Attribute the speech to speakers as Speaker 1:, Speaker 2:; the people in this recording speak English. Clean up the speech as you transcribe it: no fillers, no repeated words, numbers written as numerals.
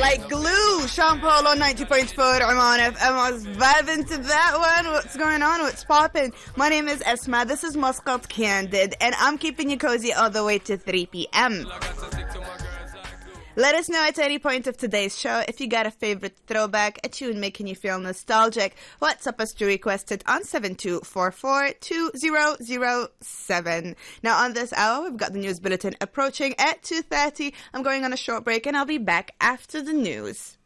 Speaker 1: like glue. Sean Paul on 90.4 Oman FM. I was vibing to that one. What's going on? What's poppin'? My name is Esma. This is Muscat Candid, and I'm keeping you cozy all the way to 3 p.m. Let us know at any point of today's show if you got a favorite throwback, a tune making you feel nostalgic. WhatsApp us to request it on 72442007. Now on this hour, we've got the news bulletin approaching at 2:30. I'm going on a short break and I'll be back after the news.